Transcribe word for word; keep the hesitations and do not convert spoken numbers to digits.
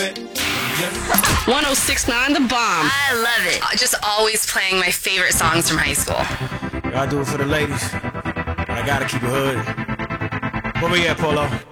it. one oh six point nine The Bomb. I love it. Just always playing my favorite songs from high school. I do it for the ladies. I gotta keep it hood. Where we at, Polo?